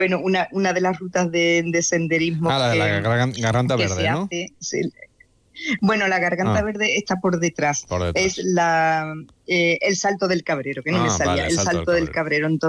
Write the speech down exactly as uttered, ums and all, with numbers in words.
bueno, una, una de las rutas de, de senderismo. Ah, la de la que, gargan- garganta que verde, se ¿no? hace, se- bueno, la garganta Ah. verde está por detrás. Por detrás. Es la, eh, el Salto del Cabrero, que no me Ah, salía, vale, el Salto del Salto del Cabrero. Cabrero. Entonces,